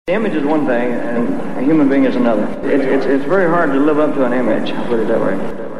The image is one thing, and a human being is another. It's very hard to live up to an image, I'll put it that way.